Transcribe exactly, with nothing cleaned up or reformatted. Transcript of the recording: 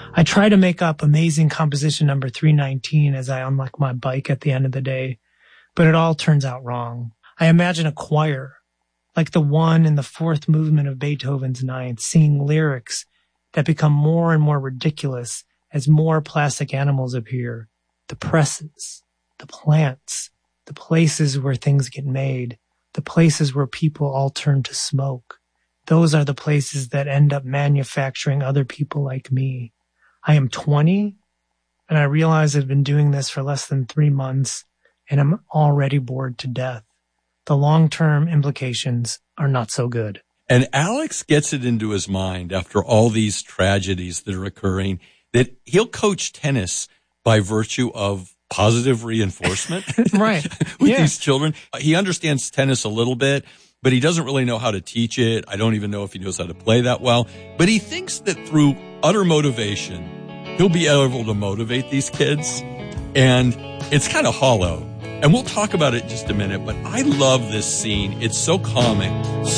I try to make up amazing composition number three nineteen as I unlock my bike at the end of the day, but it all turns out wrong. I imagine a choir, like the one in the fourth movement of Beethoven's Ninth, singing lyrics that become more and more ridiculous as more plastic animals appear. The presses, the plants, the places where things get made, the places where people all turn to smoke. Those are the places that end up manufacturing other people like me. I am twenty, and I realize I've been doing this for less than three months, and I'm already bored to death. The long-term implications are not so good. And Alex gets it into his mind after all these tragedies that are occurring that he'll coach tennis by virtue of positive reinforcement. Right. with yeah. these children. He understands tennis a little bit, but he doesn't really know how to teach it. I don't even know if he knows how to play that well. But he thinks that through utter motivation, he'll be able to motivate these kids. And it's kind of hollow. And we'll talk about it in just a minute, but I love this scene. It's so calming.